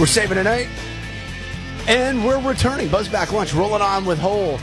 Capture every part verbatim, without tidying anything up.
We're saving a night, and we're returning. Buzzback Lunch, rolling on with whole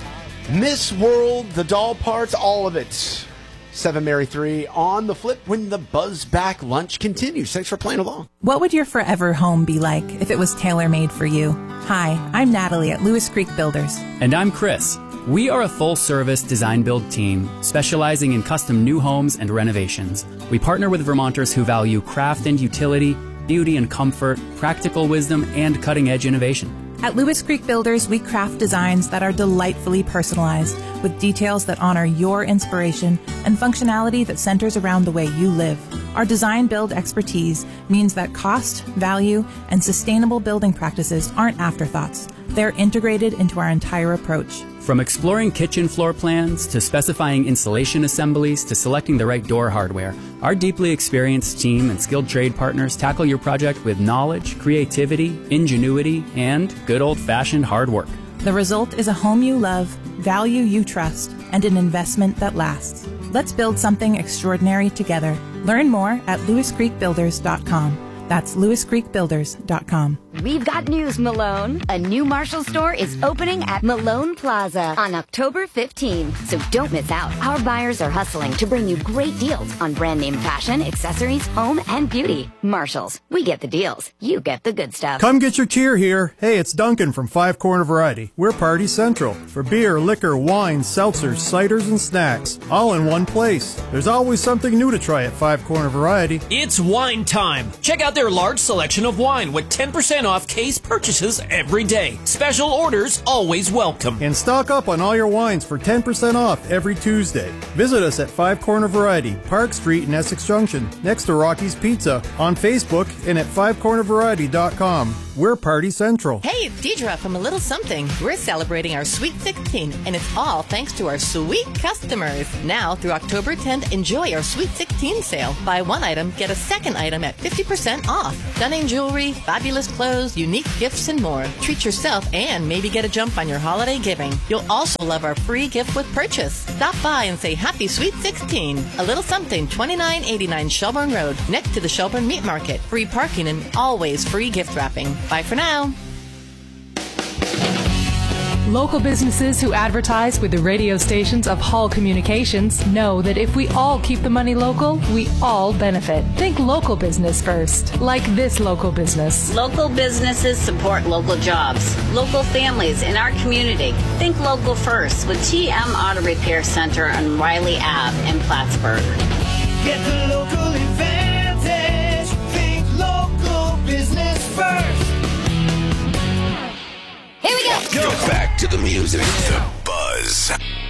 Miss World, the doll parts, all of it. seven Mary three on the flip when the Buzzback Lunch continues. Thanks for playing along. What would your forever home be like if it was tailor-made for you? Hi, I'm Natalie at Lewis Creek Builders. And I'm Chris. We are a full-service design-build team specializing in custom new homes and renovations. We partner with Vermonters who value craft and utility, beauty and comfort, practical wisdom, and cutting-edge innovation. At Lewis Creek Builders, we craft designs that are delightfully personalized with details that honor your inspiration and functionality that centers around the way you live. Our design-build expertise means that cost, value, and sustainable building practices aren't afterthoughts. They're integrated into our entire approach. From exploring kitchen floor plans to specifying installation assemblies to selecting the right door hardware, our deeply experienced team and skilled trade partners tackle your project with knowledge, creativity, ingenuity, and good old-fashioned hard work. The result is a home you love, value you trust, and an investment that lasts. Let's build something extraordinary together. Learn more at lewis creek builders dot com. That's lewis creek builders dot com. We've got news, Malone. A new Marshall store is opening at Malone Plaza on October fifteenth. So don't miss out. Our buyers are hustling to bring you great deals on brand name fashion, accessories, home, and beauty. Marshalls. We get the deals. You get the good stuff. Come get your cheer here. Hey, it's Duncan from Five Corner Variety. We're Party Central. For beer, liquor, wine, seltzers, ciders, and snacks. All in one place. There's always something new to try at Five Corner Variety. It's wine time. Check out their large selection of wine with ten percent off case purchases every day. Special orders always welcome. And stock up on all your wines for ten percent off every Tuesday. Visit us at Five Corner Variety, Park Street in Essex Junction, next to Rocky's Pizza, on Facebook and at five corner variety dot com. We're Party Central. Hey, it's Deidre from A Little Something. We're celebrating our Sweet sixteen, and it's all thanks to our sweet customers. Now, through October tenth, enjoy our Sweet sixteen sale. Buy one item, get a second item at fifty percent off. Stunning jewelry, fabulous clothes, unique gifts, and more. Treat yourself and maybe get a jump on your holiday giving. You'll also love our free gift with purchase. Stop by and say Happy Sweet sixteen. A Little Something, twenty-nine eighty-nine Shelburne Road, next to the Shelburne Meat Market. Free parking and always free gift wrapping. Bye for now. Local businesses who advertise with the radio stations of Hall Communications know that if we all keep the money local, we all benefit. Think local business first, like this local business. Local businesses support local jobs, local families in our community. Think local first with T M Auto Repair Center on Riley Avenue in Plattsburgh. Get the local advantage. Think local business first. Here we go. Go back to the music. The Buzz.